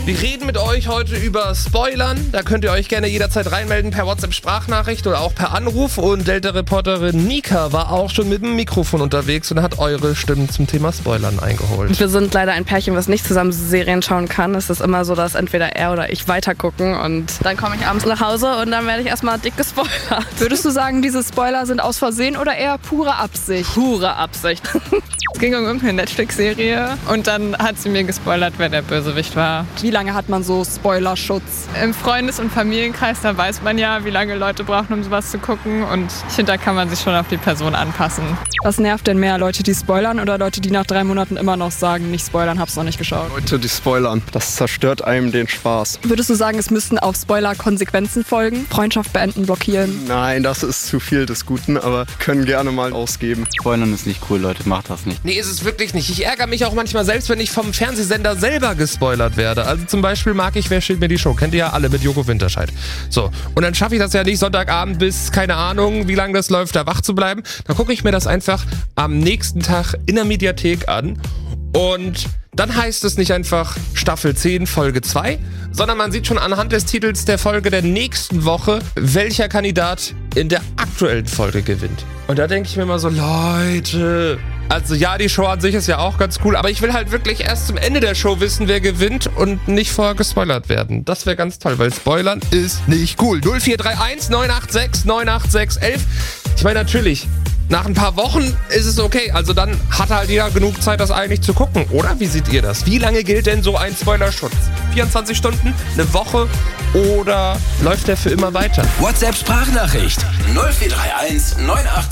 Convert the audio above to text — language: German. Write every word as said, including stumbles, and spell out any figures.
Wir reden mit euch heute über Spoilern. Da könnt ihr euch gerne jederzeit reinmelden per WhatsApp-Sprachnachricht oder auch per Anruf. Und Delta-Reporterin Nika war auch schon mit dem Mikrofon unterwegs und hat eure Stimmen zum Thema Spoilern eingeholt. Wir sind leider ein Pärchen, was nicht zusammen Serien schauen kann. Es ist immer so, dass entweder er oder ich weitergucken und dann komme ich abends nach Hause und dann werde ich erstmal dick gespoilert. Würdest du sagen, diese Spoiler sind aus Versehen oder eher pure Absicht? Pure Absicht. Es ging um irgendeine Netflix-Serie und dann hat sie mir gespoilert, wer der Bösewicht war. Wie lange hat man so Spoilerschutz? Im Freundes- und Familienkreis, da weiß man ja, wie lange Leute brauchen, um sowas zu gucken. Und ich finde, da kann man sich schon auf die Person anpassen. Was nervt denn mehr, Leute, die spoilern oder Leute, die nach drei Monaten immer noch sagen, nicht spoilern, hab's noch nicht geschaut? Leute, die spoilern. Das zerstört einem den Spaß. Würdest du sagen, es müssten auf Spoiler Konsequenzen folgen? Freundschaft beenden, blockieren? Nein, das ist zu viel des Guten, aber können gerne mal ausgeben. Spoilern ist nicht cool, Leute, macht das nicht. Nee, ist es wirklich nicht. Ich ärgere mich auch manchmal selbst, wenn ich vom Fernsehsender selber gespoilert werde. Also zum Beispiel mag ich Wer steht mir die Show? Kennt ihr ja alle mit Joko Winterscheid. So, und dann schaffe ich das ja nicht Sonntagabend bis, keine Ahnung, wie lange das läuft, da wach zu bleiben. Dann gucke ich mir das einfach am nächsten Tag in der Mediathek an und dann heißt es nicht einfach Staffel zehn, Folge zwei, sondern man sieht schon anhand des Titels der Folge der nächsten Woche, welcher Kandidat in der aktuellen Folge gewinnt. Und da denke ich mir immer so, Leute, also ja, die Show an sich ist ja auch ganz cool, aber ich will halt wirklich erst zum Ende der Show wissen, wer gewinnt und nicht vorher gespoilert werden. Das wäre ganz toll, weil Spoilern ist nicht cool. null vier drei eins neun acht sechs neun acht sechs elf. Ich meine, natürlich, nach ein paar Wochen ist es okay. Also dann hat halt jeder genug Zeit, das eigentlich zu gucken. Oder wie seht ihr das? Wie lange gilt denn so ein Spoilerschutz? vierundzwanzig Stunden? Eine Woche? Oder läuft der für immer weiter? WhatsApp-Sprachnachricht null vier drei eins neun acht